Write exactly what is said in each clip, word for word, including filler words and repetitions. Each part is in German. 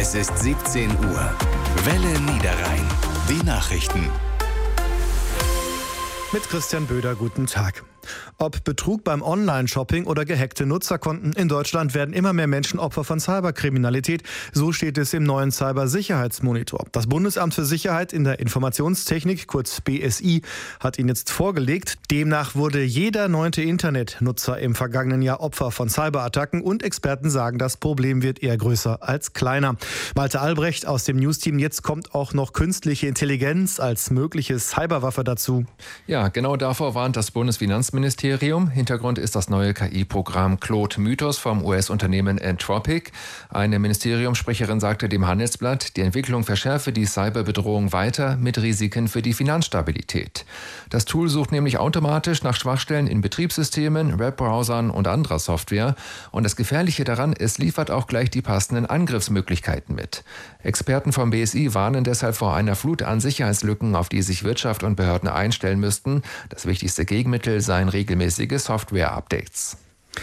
Es ist siebzehn Uhr. Welle Niederrhein. Die Nachrichten. Mit Christian Böder, guten Tag. Ob Betrug beim Online-Shopping oder gehackte Nutzerkonten, in Deutschland werden immer mehr Menschen Opfer von Cyberkriminalität. So steht es im neuen Cybersicherheitsmonitor. Das Bundesamt für Sicherheit in der Informationstechnik, kurz B S I, hat ihn jetzt vorgelegt. Demnach wurde jeder neunte Internetnutzer im vergangenen Jahr Opfer von Cyberattacken und Experten sagen, das Problem wird eher größer als kleiner. Malte Albrecht aus dem News-Team, jetzt kommt auch noch künstliche Intelligenz als mögliche Cyberwaffe dazu. Ja, genau davor warnt das Bundesfinanzministerium. Hintergrund ist das neue K I-Programm Claude Mythos vom U S-Unternehmen Anthropic. Eine Ministeriumssprecherin sagte dem Handelsblatt, die Entwicklung verschärfe die Cyberbedrohung weiter mit Risiken für die Finanzstabilität. Das Tool sucht nämlich automatisch nach Schwachstellen in Betriebssystemen, Webbrowsern und anderer Software. Und das Gefährliche daran, es liefert auch gleich die passenden Angriffsmöglichkeiten mit. Experten vom B S I warnen deshalb vor einer Flut an Sicherheitslücken, auf die sich Wirtschaft und Behörden einstellen müssten. Das wichtigste Gegenmittel seien regelmäßige Software-Updates.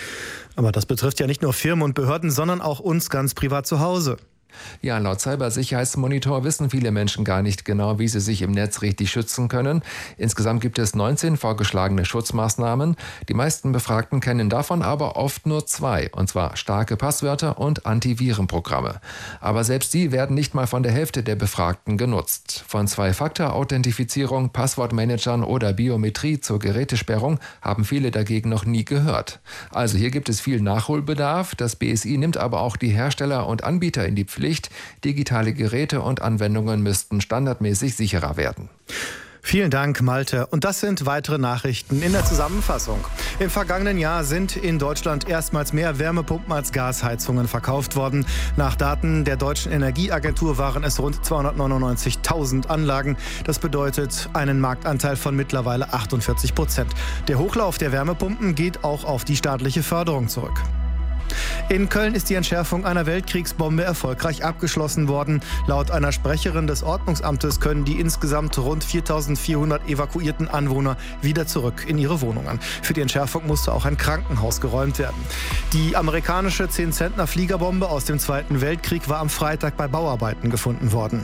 Aber das betrifft ja nicht nur Firmen und Behörden, sondern auch uns ganz privat zu Hause. Ja, laut Cybersicherheitsmonitor wissen viele Menschen gar nicht genau, wie sie sich im Netz richtig schützen können. Insgesamt gibt es neunzehn vorgeschlagene Schutzmaßnahmen. Die meisten Befragten kennen davon aber oft nur zwei, und zwar starke Passwörter und Antivirenprogramme. Aber selbst die werden nicht mal von der Hälfte der Befragten genutzt. Von Zwei-Faktor-Authentifizierung, Passwortmanagern oder Biometrie zur Gerätesperrung haben viele dagegen noch nie gehört. Also hier gibt es viel Nachholbedarf. Das B S I nimmt aber auch die Hersteller und Anbieter in die Pflicht. Digitale Geräte und Anwendungen müssten standardmäßig sicherer werden. Vielen Dank, Malte. Und das sind weitere Nachrichten in der Zusammenfassung. Im vergangenen Jahr sind in Deutschland erstmals mehr Wärmepumpen als Gasheizungen verkauft worden. Nach Daten der Deutschen Energieagentur waren es rund zweihundertneunundneunzigtausend Anlagen. Das bedeutet einen Marktanteil von mittlerweile achtundvierzig Prozent. Der Hochlauf der Wärmepumpen geht auch auf die staatliche Förderung zurück. In Köln ist die Entschärfung einer Weltkriegsbombe erfolgreich abgeschlossen worden. Laut einer Sprecherin des Ordnungsamtes können die insgesamt rund viertausendvierhundert evakuierten Anwohner wieder zurück in ihre Wohnungen. Für die Entschärfung musste auch ein Krankenhaus geräumt werden. Die amerikanische zehn-Zentner-Fliegerbombe aus dem Zweiten Weltkrieg war am Freitag bei Bauarbeiten gefunden worden.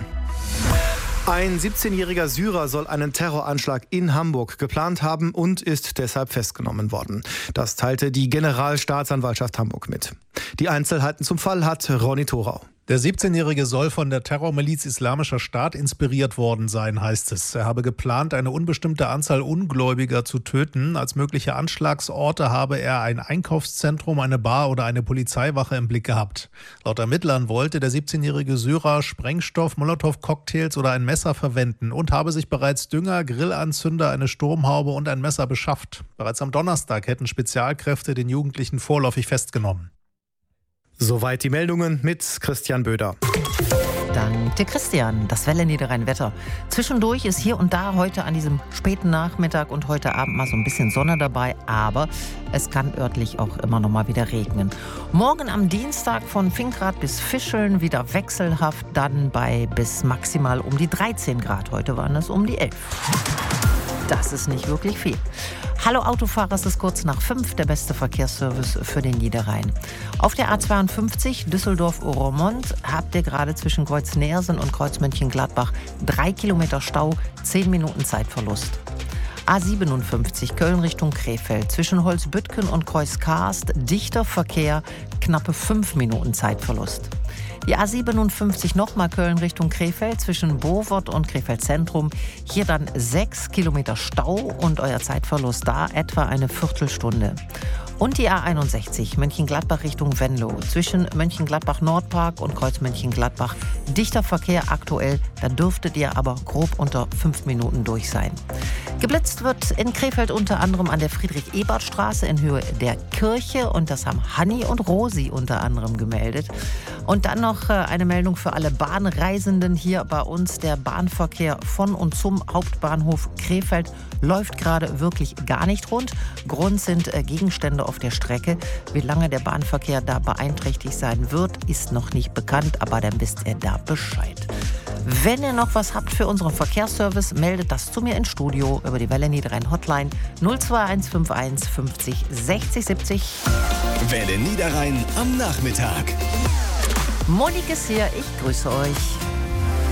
Ein siebzehnjähriger Syrer soll einen Terroranschlag in Hamburg geplant haben und ist deshalb festgenommen worden. Das teilte die Generalstaatsanwaltschaft Hamburg mit. Die Einzelheiten zum Fall hat Ronny Thorau. Der siebzehnjährige soll von der Terrormiliz Islamischer Staat inspiriert worden sein, heißt es. Er habe geplant, eine unbestimmte Anzahl Ungläubiger zu töten. Als mögliche Anschlagsorte habe er ein Einkaufszentrum, eine Bar oder eine Polizeiwache im Blick gehabt. Laut Ermittlern wollte der siebzehnjährige Syrer Sprengstoff, Molotow-Cocktails oder ein Messer verwenden und habe sich bereits Dünger, Grillanzünder, eine Sturmhaube und ein Messer beschafft. Bereits am Donnerstag hätten Spezialkräfte den Jugendlichen vorläufig festgenommen. Soweit die Meldungen mit Christian Böder. Danke, Christian. Das Welle Niederrhein Wetter. Zwischendurch ist hier und da heute an diesem späten Nachmittag und heute Abend mal so ein bisschen Sonne dabei, aber es kann örtlich auch immer noch mal wieder regnen. Morgen am Dienstag von Finkrad bis Fischeln wieder wechselhaft, dann bei bis maximal um die dreizehn Grad. Heute waren es um die elf. Das ist nicht wirklich viel. Hallo Autofahrer, es ist kurz nach fünf, der beste Verkehrsservice für den Niederrhein. Auf der A zweiundfünfzig Düsseldorf-Roermond habt ihr gerade zwischen Kreuz Neersen und Kreuz Mönchengladbach drei Kilometer Stau, zehn Minuten Zeitverlust. A siebenundfünfzig Köln Richtung Krefeld zwischen Holzbüttgen und Kreuz Karst, dichter Verkehr, knappe fünf Minuten Zeitverlust. Die A siebenundfünfzig nochmal Köln Richtung Krefeld zwischen Bovot und Krefeld Zentrum. Hier dann sechs Kilometer Stau und euer Zeitverlust da etwa eine Viertelstunde. Und die A einundsechzig Mönchengladbach Richtung Venlo zwischen Mönchengladbach Nordpark und Kreuz Mönchengladbach. Dichter Verkehr aktuell, da dürftet ihr aber grob unter fünf Minuten durch sein. Geblitzt wird in Krefeld unter anderem an der Friedrich-Ebert-Straße in Höhe der Kirche und das haben Hanni und Rosi unter anderem gemeldet. Und dann noch eine Meldung für alle Bahnreisenden hier bei uns. Der Bahnverkehr von und zum Hauptbahnhof Krefeld läuft gerade wirklich gar nicht rund. Grund sind Gegenstände auf der Strecke. Wie lange der Bahnverkehr da beeinträchtigt sein wird, ist noch nicht bekannt, aber dann wisst ihr da Bescheid. Wenn ihr noch was habt für unseren Verkehrsservice, meldet das zu mir ins Studio über die Welle Niederrhein Hotline null zwei eins fünf eins fünfzig sechzig siebzig. Welle Niederrhein am Nachmittag. Monique ist hier, ich grüße euch.